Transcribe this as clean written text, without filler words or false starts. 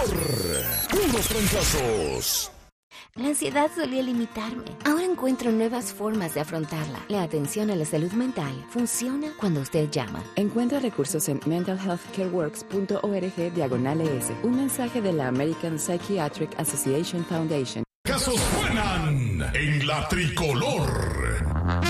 Puros trancazos. La ansiedad solía limitarme. Ahora encuentro nuevas formas de afrontarla. La atención a la salud mental funciona cuando usted llama. Encuentra recursos en mentalhealthcareworks.org/ES. Un mensaje de la American Psychiatric Association Foundation. Casos suenan en la tricolor.